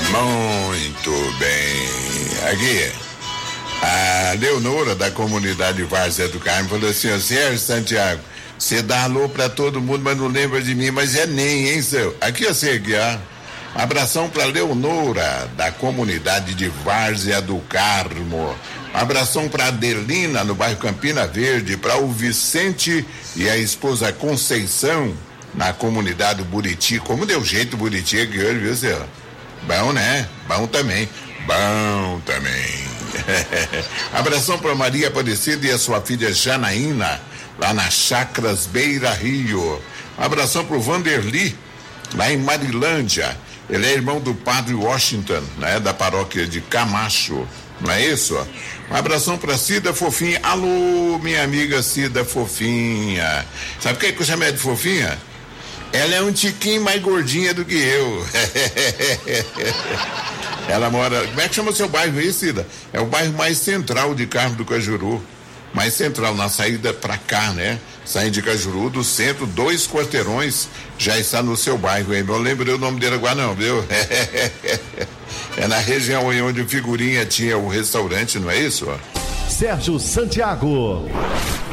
Muito bem. Aqui, a Leonora da comunidade Várzea do Carmo falou assim: ó, Sérgio Santiago, você dá alô pra todo mundo, mas não lembra de mim, mas é nem, hein, seu? Aqui, ó. Abração pra Leonora da comunidade de Várzea do Carmo. Abração pra Adelina no bairro Campina Verde, pra o Vicente e a esposa Conceição na comunidade Buriti. Como deu jeito Buriti aqui hoje, viu, senhor? Bom, né? Bom também. Abração para Maria Aparecida e a sua filha Janaína, lá na Chacras Beira Rio. Abração para o Vanderli, lá em Marilândia. Ele é irmão do padre Washington, né? Da paróquia de Camacho, não é isso? Um abração para Cida Fofinha. Alô, minha amiga Cida Fofinha. Sabe o que eu chamei de Fofinha? Ela é um tiquinho mais gordinha do que eu. Ela mora... Como é que chama o seu bairro aí, Cida? É o bairro mais central de Carmo do Cajuru. Mais central, na saída pra cá, né? Saindo de Cajuru, do centro, 2 quarteirões, já está no seu bairro aí. Não lembrei o nome dele agora não, viu? É na região aí onde o Figurinha tinha o restaurante, não é isso? Sérgio Santiago.